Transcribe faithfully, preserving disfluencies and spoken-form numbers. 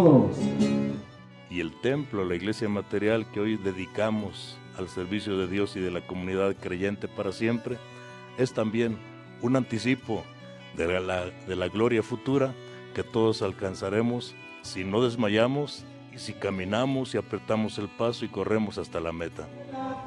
todos. Y el templo, la iglesia material que hoy dedicamos al servicio de Dios y de la comunidad creyente para siempre, es también un anticipo de la, de la gloria futura que todos alcanzaremos si no desmayamos y si caminamos y apretamos el paso y corremos hasta la meta.